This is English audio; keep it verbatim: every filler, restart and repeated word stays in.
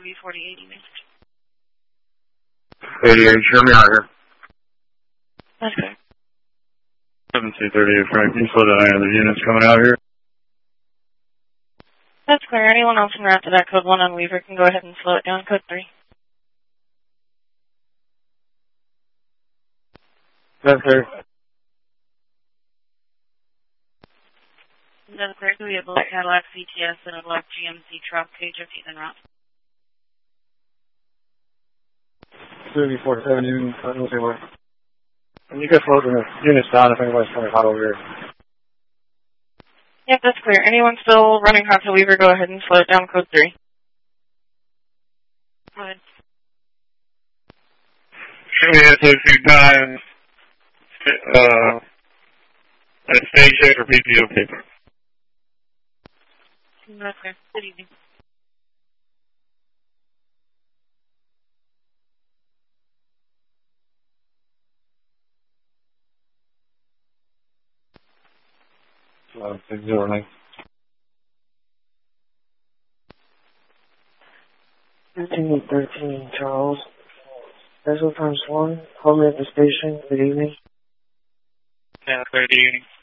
W forty-eight evening. eighty-eight, hear me out here. That's good. seven two thirty-eight, Frank. Can you slow down any other units coming out here? That's clear. Anyone else in route to that code one on Weaver can go ahead and slow it down. Code three. That's clear. That's clear. We have a black Cadillac C T S and a black G M C truck, K fifteen en route. Two forty-seven, you can see where. And you can slow the units down if anybody's coming hot over here. Yep, that's clear. Anyone still running hot to Weaver, go ahead and slow it down. Code three. Go ahead. Show me that two feet nine. Uh, a stage check or P P O paper. That's clear. Good evening. Uh, six zero nine. thirteen thirteen, Charles. Special times one. Call me at the station. Good evening. Yeah, good evening.